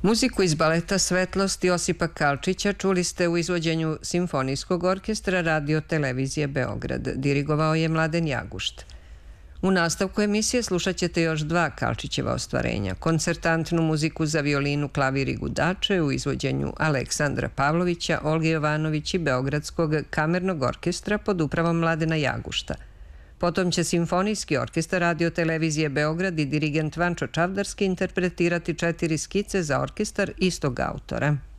Muziku iz baleta Svetlost Josipa Kalčića čuli ste u izvođenju Simfonijskog orkestra Radio Televizije Beograd. Dirigovao je Mladen Jagušt. U nastavku emisije slušat ćete još dva Kalčićeva ostvarenja. Koncertantnu muziku za violinu, klavir i gudače u izvođenju Aleksandra Pavlovića, Olge Jovanović i Beogradskog kamernog orkestra pod upravom Mladena Jagušta. Potom će Simfonijski orkestar Radio Televizije Beograd i dirigent Vančo Čavdarski interpretirati 4 skice za orkestar istog autora.